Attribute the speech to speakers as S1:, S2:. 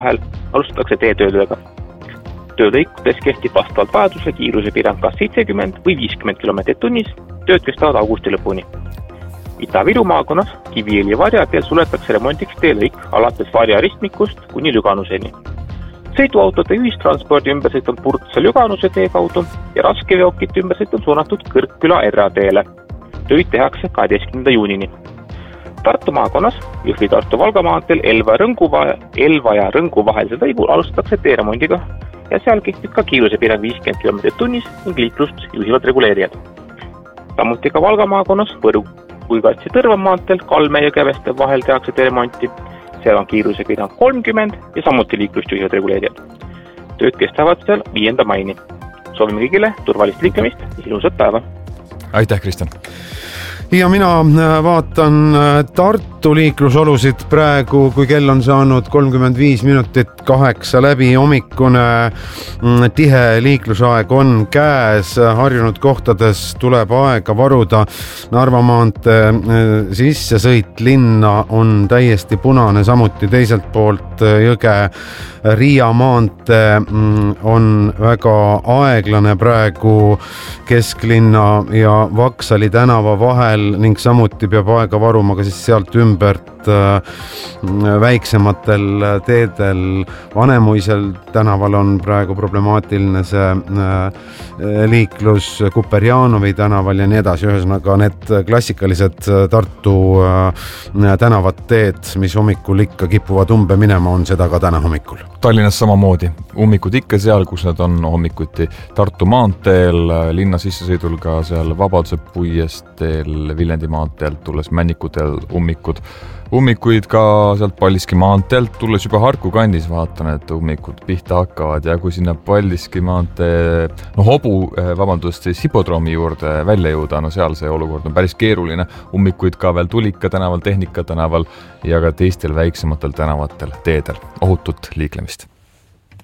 S1: vahel alustatakse teetöödega. Töölõikudes kehtib vastavalt vajadusele kiirusepiirang kas 70 või 50 km tunnis, tööd kestavad augusti lõpuni. Ida-Viru maakonnas Kiviõli Varja teel suletakse remondiks teelõik alates Varja ristmikust kuni Lüganuseni. Sõiduautode ühistranspordi ümbersõit on Purtsal Lüganuse tee kaudu ja raskeveokite ümbersõit on suunatud Kõrgküla Erra teele. Töid tehakse 12. juunini. Tartu maakonnas Jõhvi-Tartu Valga maanteel Elva ja Rõngu vahelisel lõigul alustatakse teeremondiga ja seal kehtib ka kiirusepiirang 50 km tunnis ning liiklust juhivad reguleerijad. Samuti ka Valga maakonnas Võru Kuigatsi Tõrva maanteel Kalme ja Käveste vahel tehakse teeremonti. Seal on kiirusepiirang 30 ja samuti liiklust juhivad reguleerijad. Tööd kestavad seal 5. maini. Soovime kõigile turvalist liiklemist ja ilusat päeva.
S2: Aitäh, Kristjan!
S3: Ja mina vaatan Tartu liiklusolusid praegu, kui kell on saanud 35 minutit 8 läbi, hommikune tihe liiklusaeg on käes, harjunud kohtades tuleb aega varuda. Narva maantee sissesõit linna on täiesti punane, samuti teiselt poolt Jõge Riia maantee on väga aeglane praegu kesklinna ja Vaksali tänava vahel ning samuti peab aega varuma ka siis sealt ümbert väiksematel teedel. Vanemuisel tänaval on praegu problemaatiline see liiklus Kuperjanovi tänaval ja nii edasi. Ühesõnaga need klassikalised Tartu tänavad teed, mis hommikul ikka kipuvad umbe minema, on seda ka täna hommikul.
S2: Tallinnas samamoodi. Ummikud ikka seal, kus nad on hommikuti Tartu maanteel, linna sissesõidul ka seal Vabaduse puiesteel, Viljandi maanteelt tulles Männikuteel ummikud. Ummikuid ka sealt Paldiski maanteelt tulles juba Harku kandis vaatan, et ummikud pihta hakkavad ja kui sinna Paldiski maantee, siis hipodroomi juurde välja jõuda, seal see olukord on päris keeruline. Ummikuid ka veel Tulika tänaval, Tehnika tänaval ja ka teistel väiksematel tänavatel teedel. Ohutut liiklemist!